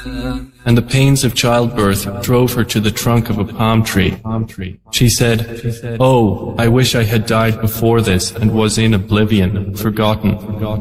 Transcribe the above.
And the pains of childbirth drove her to the trunk of a palm tree. She said, "Oh, I wish I had died before this and was in oblivion, forgotten."